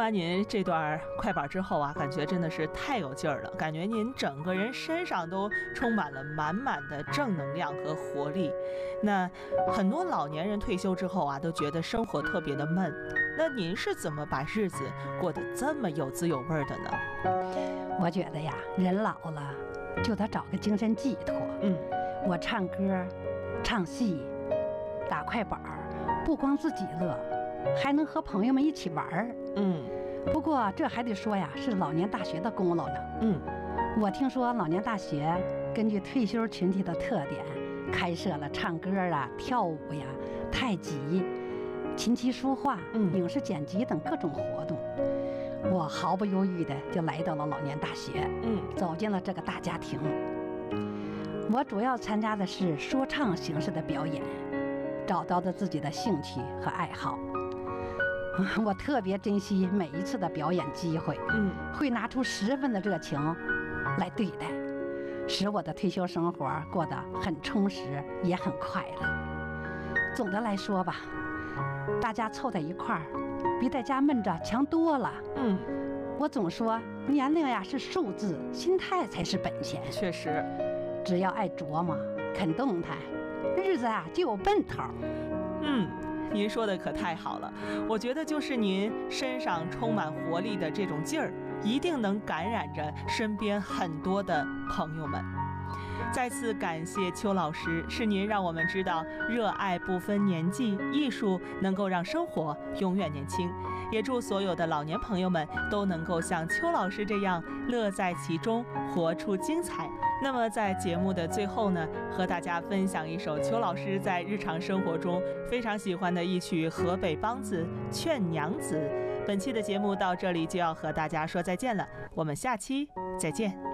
完您这段快板之后啊，感觉真的是太有劲儿了，感觉您整个人身上都充满了满满的正能量和活力。那很多老年人退休之后啊，都觉得生活特别的闷，那您是怎么把日子过得这么有滋有味的呢？ 我觉得呀，人老了就得找个精神寄托。我唱歌、唱戏、打快板，不光自己乐，还能和朋友们一起玩儿。不过这还得说呀，是老年大学的功劳呢。我听说老年大学根据退休群体的特点，开设了唱歌啊、跳舞呀、太极、琴棋书画、影视剪辑等各种活动。我毫不犹豫的就来到了老年大学，走进了这个大家庭。我主要参加的是说唱形式的表演，找到了自己的兴趣和爱好。我特别珍惜每一次的表演机会，会拿出10分的热情来对待，使我的退休生活过得很充实，也很快乐。总的来说吧，大家凑在一块儿，比在家闷着强多了。我总说年龄呀是数字，心态才是本钱。 确实， 只要爱琢磨、肯动弹，日子啊就有奔头。 您说的可太好了，我觉得就是您身上充满活力的这种劲儿，一定能感染着身边很多的朋友们。再次感谢邱老师，是您让我们知道热爱不分年纪，艺术能够让生活永远年轻。也祝所有的老年朋友们都能够像邱老师这样乐在其中，活出精彩。那么在节目的最后呢，和大家分享一首邱老师在日常生活中非常喜欢的一曲河北梆子《劝娘子》。本期的节目到这里就要和大家说再见了，我们下期再见。